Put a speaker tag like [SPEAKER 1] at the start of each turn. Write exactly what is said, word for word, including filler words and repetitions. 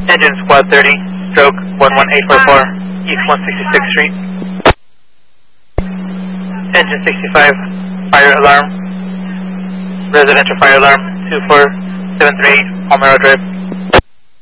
[SPEAKER 1] Engine Squad thirty, stroke one one eight four four, East one sixty-sixth Street. Engine sixty-five, fire alarm, residential fire alarm, two four seven three eight, Palmero Drive.